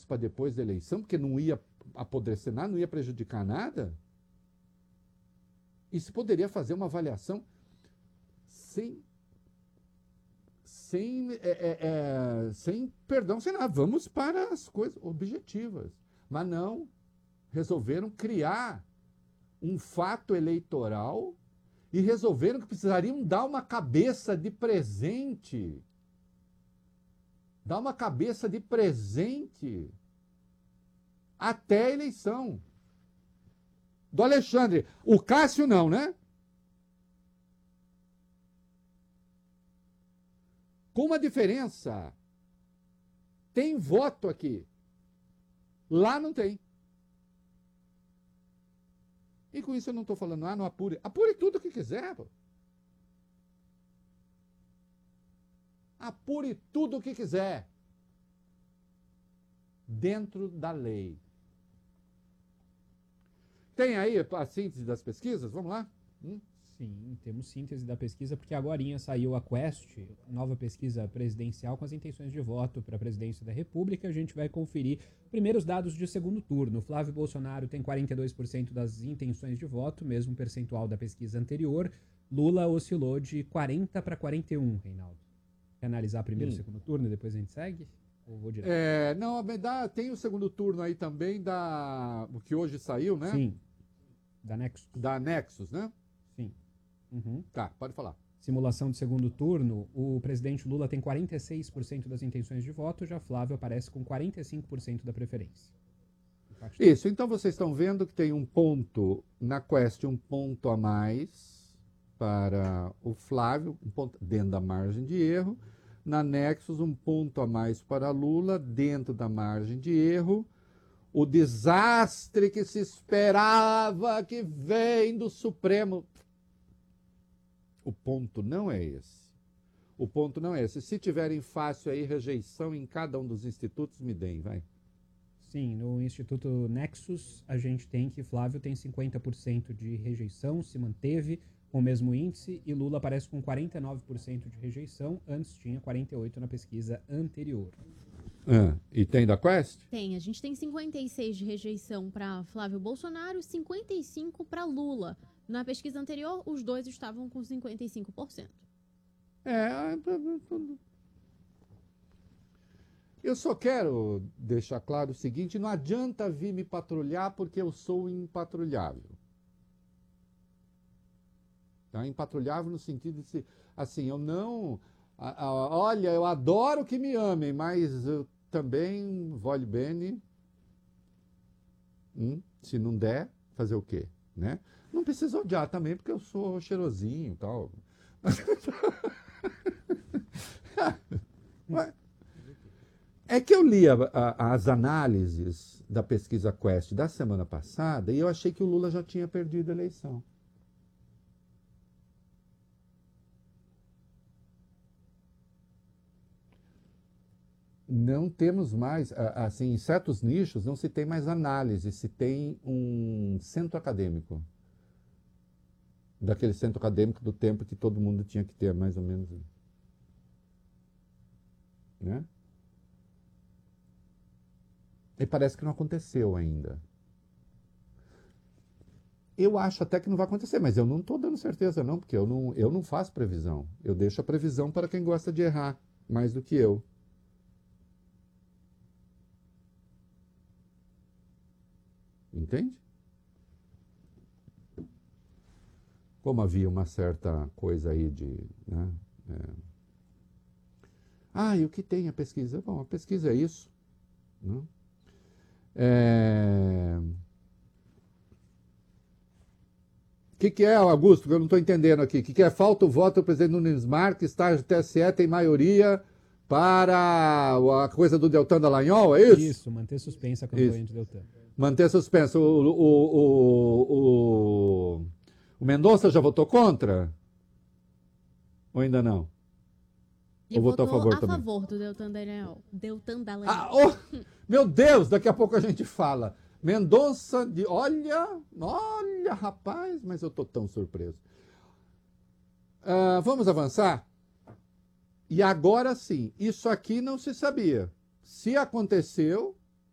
antes para depois da eleição, porque não ia apodrecer nada, não ia prejudicar nada, e se poderia fazer uma avaliação sem perdão, sem nada. Vamos para as coisas objetivas. Mas não, resolveram criar um fato eleitoral e resolveram que precisariam dar uma cabeça de presente. Dar uma cabeça de presente até a eleição. Do Alexandre. O Cássio não, né? Com uma diferença. Tem voto aqui. Lá não tem. E com isso eu não estou falando, não apure. Apure tudo o que quiser. Pô. Apure tudo o que quiser. Dentro da lei. Tem aí a síntese das pesquisas? Vamos lá? Sim, temos síntese da pesquisa, porque agorinha saiu a Quest, nova pesquisa presidencial com as intenções de voto para a presidência da República. A gente vai conferir primeiros dados de segundo turno. Flávio Bolsonaro tem 42% das intenções de voto, mesmo percentual da pesquisa anterior. Lula oscilou de 40 para 41, Reinaldo. Quer analisar primeiro o segundo turno e depois a gente segue? Ou vou direto? Não, tem o segundo turno aí também o que hoje saiu, né? Sim, da Nexus. Da Nexus, né? Sim. Uhum. Tá, pode falar. Simulação de segundo turno, o presidente Lula tem 46% das intenções de voto, já Flávio aparece com 45% da preferência. Isso, então vocês estão vendo que tem um ponto na Quest, um ponto a mais para o Flávio, um ponto dentro da margem de erro. Na Nexus, um ponto a mais para Lula, dentro da margem de erro. O desastre que se esperava que vem do Supremo. O ponto não é esse. O ponto não é esse. Se tiverem fácil aí, rejeição em cada um dos institutos, me deem, vai. Sim, no Instituto Nexus, a gente tem que Flávio tem 50% de rejeição, se manteve com o mesmo índice, e Lula aparece com 49% de rejeição, antes tinha 48% na pesquisa anterior. E tem da Quest? Tem, a gente tem 56% de rejeição para Flávio Bolsonaro e 55% para Lula. Na pesquisa anterior, os dois estavam com 55%. Eu só quero deixar claro o seguinte, não adianta vir me patrulhar porque eu sou impatrulhável. Tá? Impatrulhável no sentido de, assim, eu não... olha, eu adoro que me amem, mas eu também, vole bene, se não der, fazer o quê? Né? Não precisa odiar também, porque eu sou cheirosinho e tal. É que eu li as análises da pesquisa Quest da semana passada e eu achei que o Lula já tinha perdido a eleição. Não temos mais, assim, em certos nichos não se tem mais análise, se tem um centro acadêmico. Daquele centro acadêmico do tempo que todo mundo tinha que ter, mais ou menos. Né? E parece que não aconteceu ainda. Eu acho até que não vai acontecer, mas eu não estou dando certeza não, porque eu não faço previsão. Eu deixo a previsão para quem gosta de errar, mais do que eu. Entende? Como havia uma certa coisa aí de... Né, e o que tem a pesquisa? Bom, a pesquisa é isso. Né? O que é, Augusto, que eu não estou entendendo aqui? O que é? Falta o voto do presidente Nunes Marques, estágio do TSE tem maioria para a coisa do Deltan Dallagnol, é isso? Isso, manter suspensa a campanha de Deltan. Manter suspensa. O Mendonça já votou contra? Ou ainda não? Ele ou votou a favor também? A favor do Deltan Dallagnol. Meu Deus, daqui a pouco a gente fala. Mendonça, olha, rapaz, mas eu estou tão surpreso. Vamos avançar? E agora sim, isso aqui não se sabia. Se aconteceu,